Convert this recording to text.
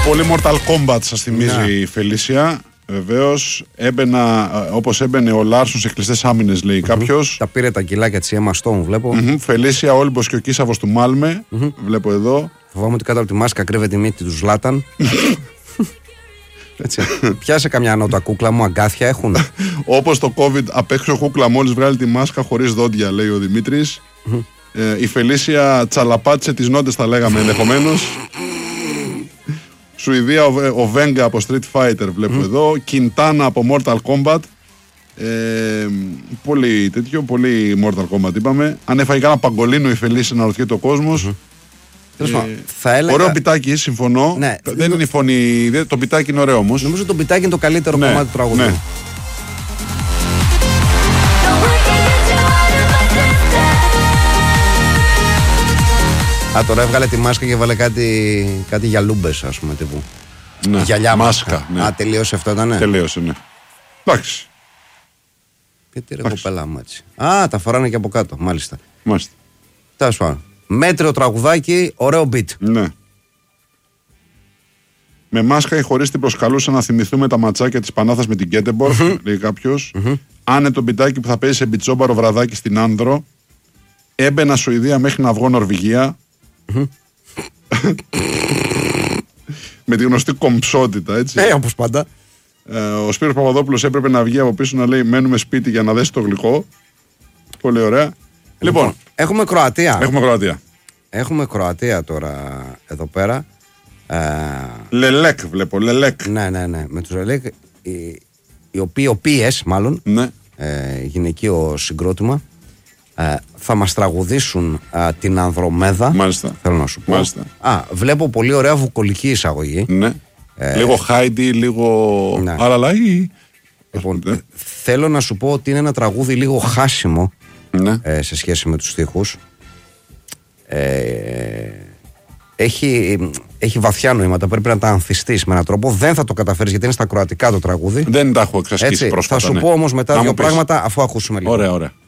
Πολύ Mortal Kombat σας θυμίζει η Φελίσια. Βεβαίως, όπως έμπαινε ο Λάρσον σε κλειστές άμυνες, λέει κάποιος. Τα πήρε τα κιλάκια της Emma Stone, βλέπω. Φελίσια, Όλυμπος και ο Κίσαβος του Μάλμε. Βλέπω εδώ. Φοβάμαι ότι κάτω από τη μάσκα κρύβεται η μύτη του Ζλάταν. Έτσι. Πιάσε καμιά νότα, κούκλα μου, αγκάθια έχουν. Όπως το COVID, απ' έξω κούκλα μόλις βγάλει τη μάσκα χωρίς δόντια, λέει ο Δημήτρης. Η Φελίσια τσαλαπάτησε τις νότες, θα λέγαμε ενδεχομένως. Σουηδία, ο Βέγγα από Street Fighter, βλέπω εδώ. Κιντάνα από Mortal Kombat. Πολύ τέτοιο, πολύ Mortal Kombat είπαμε. Αν έφαγε κανένα παγκολίνο η Φελίσια να ρωτιέται ο κόσμος. Θα έλεγα... Ωραίο πιτάκι, συμφωνώ. Ναι, δεν είναι η φωνή. Το πιτάκι είναι ωραίο όμως. Νομίζω το πιτάκι είναι το καλύτερο κομμάτι του τραγουδιού. Ναι. Τώρα έβγαλε τη μάσκα και έβαλε κάτι γυαλούμπες, ας πούμε, τύπου. Ναι, γυαλιά μάσκα. Ναι. Τελείωσε αυτό, ήτανε. Τελείωσε, ναι. Εντάξει. Γιατί ρε κοπέλα μου έτσι. Τα φοράνε και από κάτω, μάλιστα. Τέλος πάντων. Μέτριο τραγουδάκι, ωραίο beat. Ναι. Με μάσκα ή χωρίς την προσκαλούσα να θυμηθούμε τα ματσάκια της Πανάθας με την Γκέτεμπορ, λέει κάποιος. Άνε το μπιτάκι που θα παίζει σε μπιτσόμπαρο βραδάκι στην Άνδρο. Έμπαινα Σουηδία μέχρι να βγω Νορβηγία. Με τη γνωστή κομψότητα, έτσι. Όπως πάντα. Ο Σπύρος Παπαδόπουλος έπρεπε να βγει από πίσω να λέει μένουμε σπίτι για να δέσει το γλυκό. Πολύ ωραία. Λοιπόν, έχουμε Κροατία. Έχουμε Κροατία τώρα εδώ πέρα. Λελέκ βλέπω, Λελέκ. Ναι. Με τους Λελέκ, οι οποίες μάλλον, γυναικείο συγκρότημα, θα μας τραγουδήσουν την Ανδρομέδα. Μάλιστα. Θέλω να σου πω. Μάλιστα. Βλέπω πολύ ωραία βουκολική εισαγωγή. Ναι. Λίγο Χάιντι, λίγο Αραλάι. Λοιπόν, θέλω να σου πω ότι είναι ένα τραγούδι λίγο χάσιμο σε σχέση με τους στίχους. Έχει βαθιά νοήματα, πρέπει να τα ανθιστείς με έναν τρόπο. Δεν θα το καταφέρεις γιατί είναι στα κροατικά το τραγούδι. Δεν τα έχω εξασκήσει πρόσφατα. Θα σου πω όμως μετά δύο πράγματα αφού ακούσουμε λίγο. Ωραία.